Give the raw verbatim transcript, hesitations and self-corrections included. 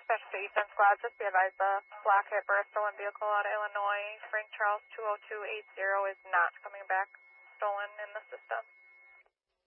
Dispatch to Eastern Squad, just be advised the black Hyper stolen vehicle out of Illinois, Frank Charles two oh two eight zero is not coming back stolen in the system.